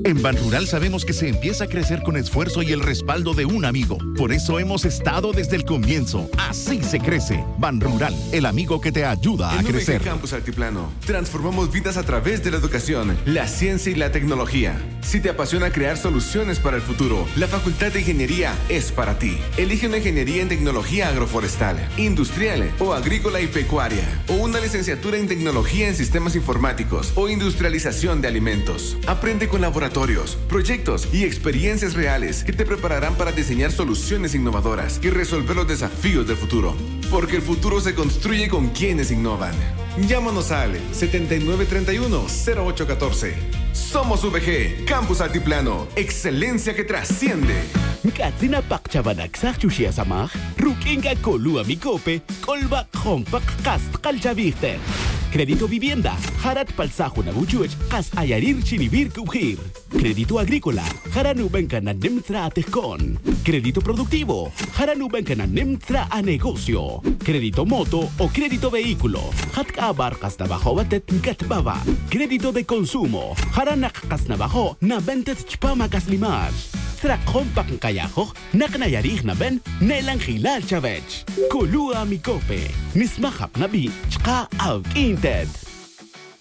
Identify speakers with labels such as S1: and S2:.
S1: En Banrural sabemos que se empieza a crecer con esfuerzo y el respaldo de un amigo. Por eso hemos estado desde el comienzo. Así se crece. Banrural, el amigo que te ayuda a crecer.
S2: En Campus Altiplano, transformamos vidas a través de la educación, la ciencia y la tecnología. Si te apasiona crear soluciones para el futuro, la Facultad de Ingeniería es para ti. Elige una ingeniería en tecnología agroforestal, industrial o agrícola y pecuaria, o una licenciatura en tecnología en sistemas informáticos o industrialización de alimentos. Aprende con laboratorios, proyectos y experiencias reales que te prepararán para diseñar soluciones innovadoras y resolver los desafíos del futuro. Porque el futuro se construye con quienes innovan. Llámanos al 7931-0814. Somos VG, Campus Altiplano, excelencia que trasciende.
S3: Katsina pakchabanaksak chushia samach, rukinga kolua mikope, kolba kompak kast kalchaviste. Crédito vivienda, harat palsajo na buchuech, kas ayarir chinivir kubhir. Crédito agrícola, haranubenka na nimtra atejkon. Crédito productivo, haranubenka na nimtra a negocio. Crédito moto o crédito vehículo, hatka abarcas na bajo batet katbaba. Crédito de consumo, haranak kas na bajo na bentet chpama kaslimar. Trakon pak kayajo, naknayarih na ben, nelang hilal chavech. Kulua mikope, nismahap na bi, chka out inted.